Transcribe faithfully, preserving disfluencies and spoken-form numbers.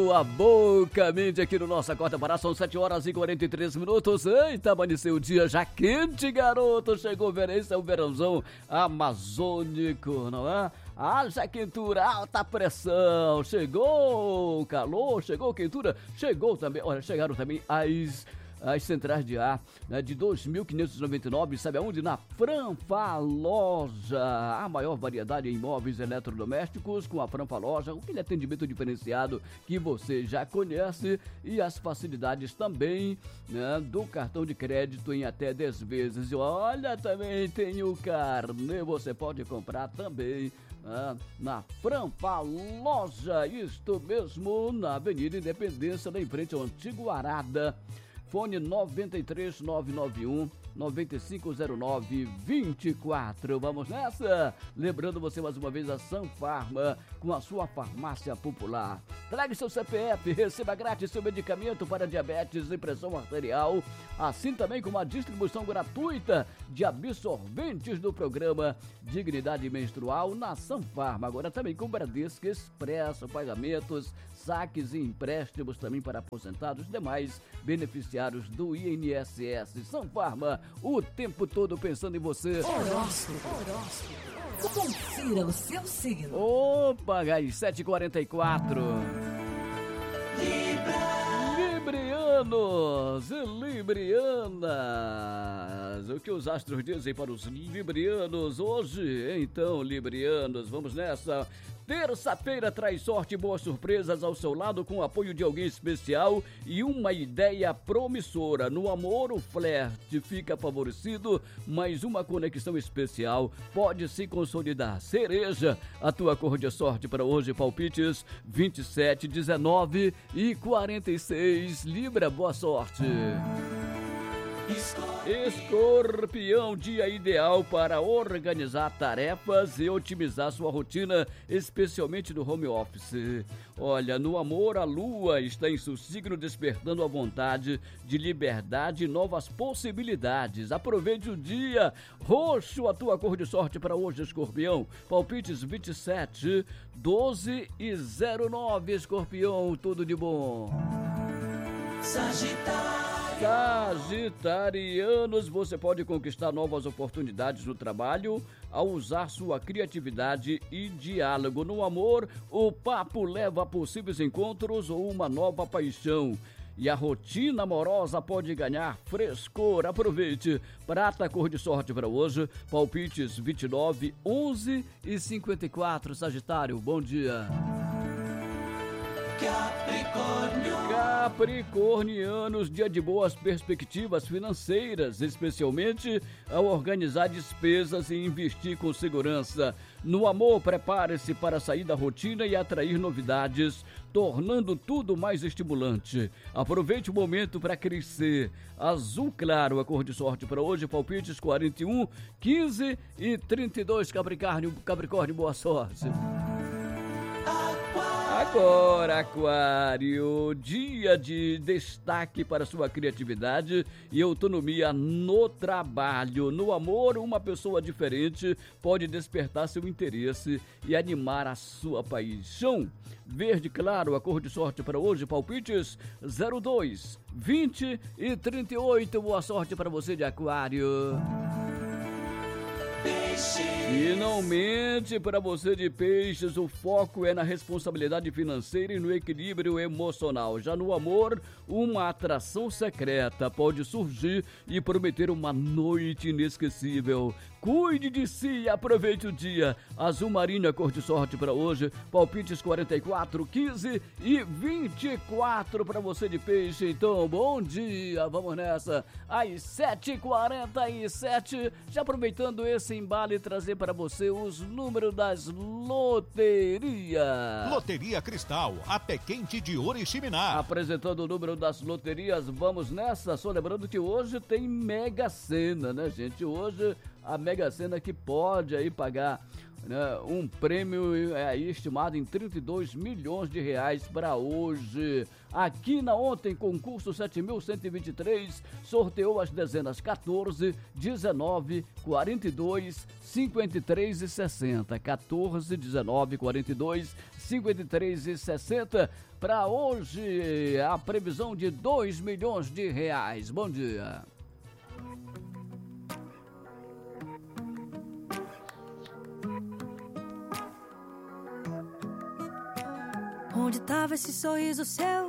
abrindo a boca, mente aqui no nosso Acorda Pará, são sete horas e quarenta e três minutos. Eita, amanheceu o dia já quente, garoto. Chegou o verão, esse é o verãozão amazônico, não é? Haja quentura, alta pressão. Chegou o calor, chegou a quentura, chegou também, olha, chegaram também as... as centrais de ar, né, de dois mil quinhentos e noventa e nove, sabe aonde? Na Franfa Loja, a maior variedade em imóveis eletrodomésticos com a Franfa Loja, aquele atendimento diferenciado que você já conhece e as facilidades também, né, do cartão de crédito em até dez vezes. E olha, também tem o carnê, você pode comprar também Ah, na Franfa Loja, isto mesmo, na Avenida Independência, em frente ao Antigo Arada. Fone nove três nove nove um nove cinco zero nove dois quatro. Vamos nessa? Lembrando você mais uma vez a Sanfarma com a sua farmácia popular. Traga seu C P F, receba grátis seu medicamento para diabetes e pressão arterial, assim também como a distribuição gratuita de absorventes do programa Dignidade Menstrual na Sanfarma. Agora também com Bradesco Expresso, pagamentos, saques e empréstimos também para aposentados e demais beneficiários do I N S S. Sanfarma, o tempo todo pensando em você. Horóscopo, horóscopo. Confira o seu signo. Opa, às sete e quarenta e quatro. Librianos e librianas, o que os astros dizem para os librianos hoje? Então, librianos, vamos nessa. Terça-feira traz sorte e boas surpresas ao seu lado com o apoio de alguém especial e uma ideia promissora. No amor, o flerte fica favorecido, mas uma conexão especial pode se consolidar. Cereja, a tua cor de sorte para hoje, palpites vinte e sete, dezenove e quarenta e seis. Libra, boa sorte. Escorpião, dia ideal para organizar tarefas e otimizar sua rotina, especialmente no home office. Olha, no amor, a lua está em seu signo despertando a vontade de liberdade e novas possibilidades. Aproveite o dia. Roxo, a tua cor de sorte para hoje, Escorpião. Palpites vinte e sete, doze e zero nove. Escorpião, tudo de bom. Sagitário. Sagitarianos, você pode conquistar novas oportunidades no trabalho ao usar sua criatividade e diálogo. No amor, o papo leva a possíveis encontros ou uma nova paixão. E a rotina amorosa pode ganhar frescor. Aproveite. Prata, cor de sorte para hoje. Palpites vinte e nove, onze e cinquenta e quatro. Sagitário, bom dia. Capricórnio. Capricornianos, dia de boas perspectivas financeiras, especialmente ao organizar despesas e investir com segurança. No amor, prepare-se para sair da rotina e atrair novidades, tornando tudo mais estimulante. Aproveite o momento para crescer. Azul claro, a cor de sorte para hoje, palpites quarenta e um, quinze e trinta e dois. Capricórnio, Capricórnio, boa sorte. Agora, Aquário, dia de destaque para sua criatividade e autonomia no trabalho. No amor, uma pessoa diferente pode despertar seu interesse e animar a sua paixão. Verde claro, a cor de sorte para hoje, palpites zero dois, vinte e trinta e oito. Boa sorte para você de Aquário. Finalmente, para você de Peixes, o foco é na responsabilidade financeira e no equilíbrio emocional. Já no amor, uma atração secreta pode surgir e prometer uma noite inesquecível. Cuide de si e aproveite o dia. Azul marinho, a cor de sorte para hoje. Palpites quarenta e quatro, quinze e vinte e quatro para você de Peixe. Então, bom dia. Vamos nessa. Às sete e quarenta e sete, já aproveitando esse embalo e trazer para você os números das loterias. Loteria Cristal, a pé quente de Oriximiná. Apresentando o número das loterias, vamos nessa. Só lembrando que hoje tem Mega Sena, né, gente? Hoje a Mega Sena que pode aí pagar né, um prêmio é, estimado em trinta e dois milhões de reais para hoje. Aqui na ontem, concurso sete mil cento e vinte e três, sorteou as dezenas quatorze, dezenove, quarenta e dois, cinquenta e três e sessenta. quatorze, dezenove, quarenta e dois, cinquenta e três e sessenta. Para hoje, a previsão de dois milhões de reais. Bom dia. Onde tava esse sorriso seu?